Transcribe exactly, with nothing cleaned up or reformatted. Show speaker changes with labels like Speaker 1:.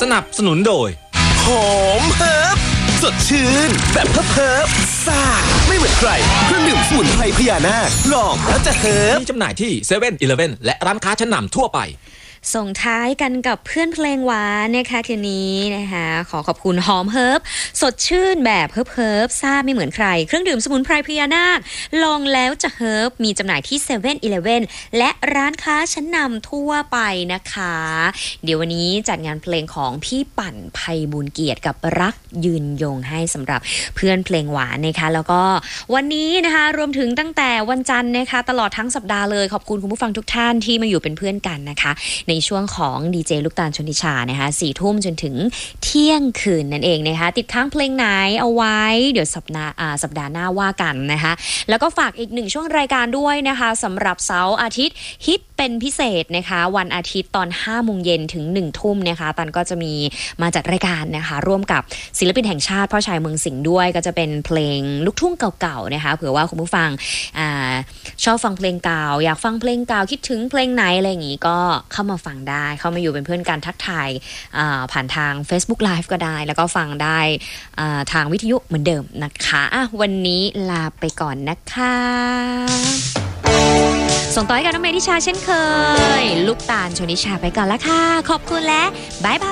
Speaker 1: สนับสนุนโดย
Speaker 2: หอมเฮิร์บสดชื่นแบบเฮิร์บซ่าไม่เหมือนใครเครื่องดื่มสมุนไพรพญานาคลองแล้วจะเฮิร์บ
Speaker 1: มีจำหน่ายที่เซเว่นอีเลฟเว่นและร้านค้าชั้นนำทั่วไป
Speaker 3: ส่งท้ายกันกับเพื่อนเพลงหวานนะคะคืนนี้นะคะขอขอบคุณหอมเฮิร์บสดชื่นแบบเฮิร์บเฮิร์บซ่าไม่เหมือนใครเครื่องดื่มสมุนไพรพญานาคลองแล้วจะเฮิร์บมีจำหน่ายที่เซเว่นอีเลฟเว่นและร้านค้าชั้นนำทั่วไปนะคะเดี๋ยววันนี้จัดงานเพลงของพี่ปั่นไพบูลย์เกียรติกับรักยืนยงให้สำหรับเพื่อนเพลงหวานนะคะแล้วก็วันนี้นะคะรวมถึงตั้งแต่วันจันทร์นะคะตลอดทั้งสัปดาห์เลยขอบคุณคุณผู้ฟังทุกท่านที่มาอยู่เป็นเพื่อนกันนะคะในช่วงของดีเจลูกตาลชนทิชานะคะสี่ทุ่มจนถึงเที่ยงคืนนั่นเองนะคะติดค้างเพลงไหนเอาไว้เดี๋ยวสัปดาห์อ่าสัปดาห์หน้าว่ากันนะคะแล้วก็ฝากอีกหนึ่งช่วงรายการด้วยนะคะสำหรับเสาร์อาทิตย์ฮิตเป็นพิเศษนะคะวันอาทิตย์ตอนห้าโมงเย็นถึงหนึ่งทุ่มนะคะตันก็จะมีมาจัดรายการนะคะร่วมกับศิลปินแห่งชาติพ่อชายเมืองสิงห์ด้วยก็จะเป็นเพลงลูกทุ่งเก่าๆนะคะเผื่อว่าคุณผู้ฟังอ่าชอบฟังเพลงเก่าอยากฟังเพลงเก่าคิดถึงเพลงไหนอะไรอย่างงี้ก็เข้ามาฟังได้เข้ามาอยู่เป็นเพื่อนกันทักทายผ่านทาง Facebook Live ก็ได้แล้วก็ฟังได้ทางวิทยุเหมือนเดิมนะคะอ่ะวันนี้ลาไปก่อนนะคะส่งต่อให้กับน้องเมธิชาเช่นเคยลูกตาลชนิชาไปก่อนละค่ะขอบคุณและบ๊ายบาย